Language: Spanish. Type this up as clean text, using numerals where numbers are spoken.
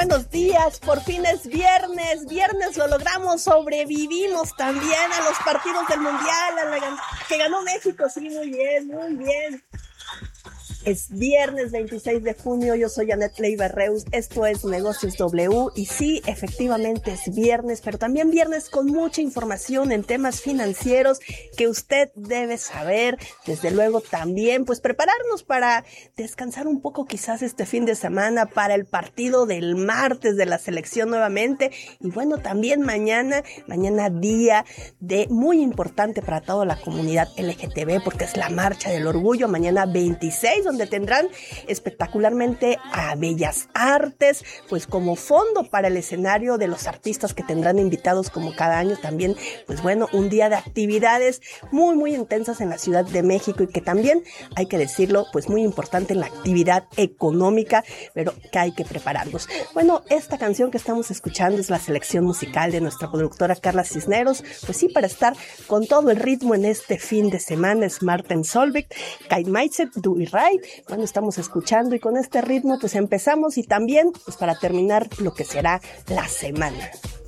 buenos días, por fin es viernes lo logramos, sobrevivimos también a los partidos del Mundial, que ganó México, sí, muy bien. Es viernes 26 de junio, yo soy Annette Leiva Reus, esto es Negocios W y sí, efectivamente es viernes, pero también viernes con mucha información en temas financieros que usted debe saber, desde luego también pues prepararnos para descansar un poco quizás este fin de semana para el partido del martes de la selección nuevamente y bueno, también mañana día de muy importante para toda la comunidad LGTB porque es la Marcha del Orgullo, mañana 26, donde tendrán espectacularmente a Bellas Artes, pues como fondo para el escenario de los artistas que tendrán invitados como cada año también, pues bueno, un día de actividades muy intensas en la Ciudad de México y que también, hay que decirlo, pues muy importante en la actividad económica, pero que hay que prepararnos. Bueno, esta canción que estamos escuchando es la selección musical de nuestra productora Carla Cisneros, pues sí, para estar con todo el ritmo en este fin de semana, es Martin Solveig, Kate Maitset, Do It Right. Bueno, estamos escuchando y con este ritmo pues empezamos y también pues para terminar lo que será la semana.